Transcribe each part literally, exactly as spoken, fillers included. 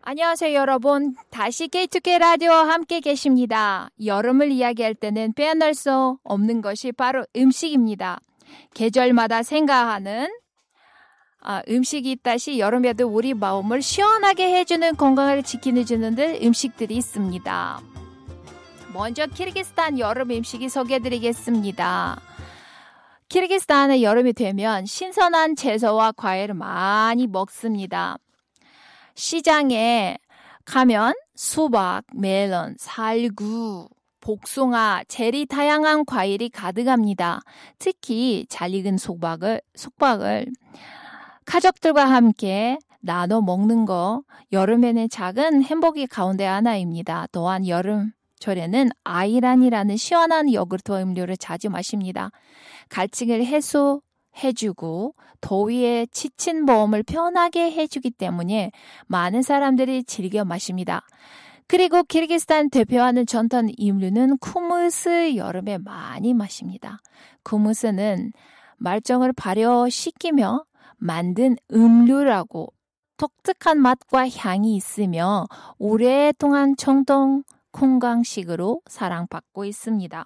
안녕하세요, 여러분. 다시 케이투케이 라디오와 함께 계십니다. 여름을 이야기할 때는 빼놓을 수 없는 것이 바로 음식입니다. 계절마다 생각하는 아, 음식이 있다시 여름에도 우리 마음을 시원하게 해주는, 건강을 지켜주는 음식들이 있습니다. 먼저 키르기스탄 여름 음식이 소개해드리겠습니다. 키르기스탄의 여름이 되면 신선한 채소와 과일을 많이 먹습니다. 시장에 가면 수박, 멜론, 살구, 복숭아, 체리 다양한 과일이 가득합니다. 특히 잘 익은 수박을, 수박을 가족들과 함께 나눠 먹는 거 여름에는 작은 행복이 가운데 하나입니다. 또한 여름철에는 아이란이라는 시원한 요구르트 음료를 자주 마십니다. 갈증을 해소해주고 더위에 지친 몸을 편하게 해주기 때문에 많은 사람들이 즐겨 마십니다. 그리고 키르기스탄 대표하는 전통 음료는 쿠무스 여름에 많이 마십니다. 쿠무스는 말정을 발효시키며 만든 음료라고 독특한 맛과 향이 있으며 오랫동안 전통 건강식으로 사랑받고 있습니다.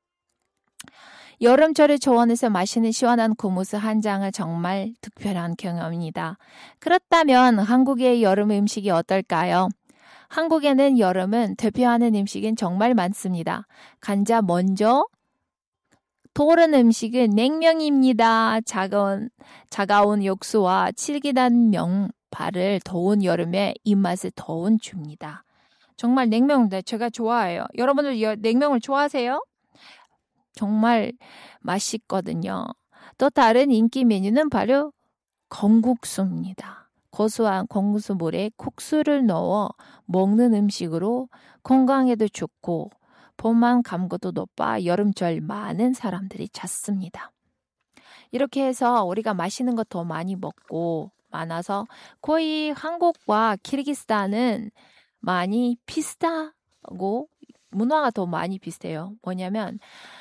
여름철을 조원해서 마시는 시원한 쿠무스 한 장은 정말 특별한 경험입니다. 그렇다면 한국의 여름 음식이 어떨까요? 한국에는 여름은 대표하는 음식은 정말 많습니다. 간자 먼저 떠오르는 음식은 냉면입니다. 차가운, 차가운 육수와 질기단 면발을 더운 여름에 입맛을 더운 줍니다. 정말 냉면 제가 좋아해요. 여러분들 냉면을 좋아하세요? 정말 맛있거든요. 또 다른 인기 메뉴는 바로 건국수입니다. 고소한 건국수 물에 국수를 넣어 먹는 음식으로 건강에도 좋고 봄만 감고도 높아 여름철 많은 사람들이 찾습니다. 이렇게 해서 우리가 맛있는 거 더 많이 먹고 많아서 거의 한국과 키르기스탄은 많이 비슷하고 문화가 더 많이 비슷해요. 뭐냐면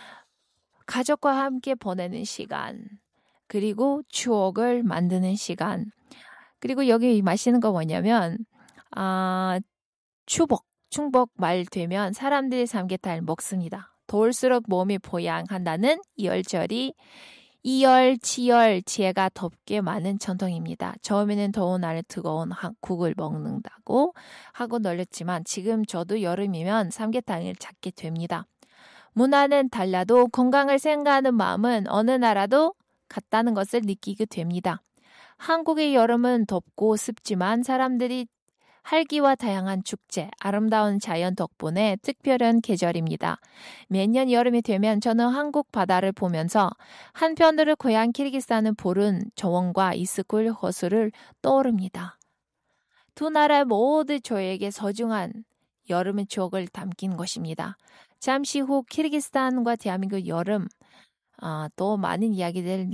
가족과 함께 보내는 시간, 그리고 추억을 만드는 시간, 그리고 여기 맛있는 거 뭐냐면 아, 추복, 충복 말 되면 사람들이 삼계탕을 먹습니다. 더울수록 몸이 보양한다는 이열절이 이열, 치열, 지혜가 덥게 많은 전통입니다. 처음에는 더운 날에 뜨거운 국을 먹는다고 하고 놀렸지만 지금 저도 여름이면 삼계탕을 찾게 됩니다. 문화는 달라도 건강을 생각하는 마음은 어느 나라도 같다는 것을 느끼게 됩니다. 한국의 여름은 덥고 습지만 사람들이 활기와 다양한 축제, 아름다운 자연 덕분에 특별한 계절입니다. 매년 여름이 되면 저는 한국 바다를 보면서 한편으로 고향 키르기스탄은 푸른 정원과 이스쿨 호수를 떠오릅니다. 두 나라 모두 저에게 소중한 여름의 추억을 담긴 것입니다. 잠시 후 키르기스탄과 대한민국 여름 어, 또 많은 이야기들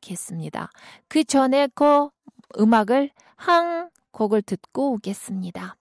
나누겠습니다. 그 전에 그 음악을 한 곡을 듣고 오겠습니다.